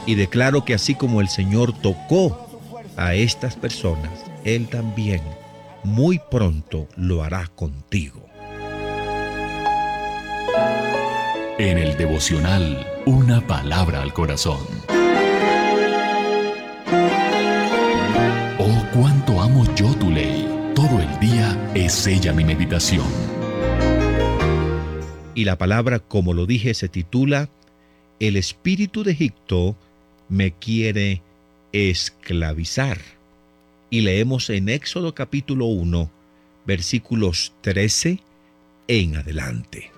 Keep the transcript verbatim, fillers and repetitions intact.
Y declaro que así como el Señor tocó a estas personas, Él también muy pronto lo hará contigo. En el devocional, una palabra al corazón. Oh, cuánto amo yo tu ley. Todo el día es ella mi meditación. Y la palabra, como lo dije, se titula El espíritu de Egipto me quiere esclavizar. Y leemos en Éxodo capítulo uno, versículos trece en adelante.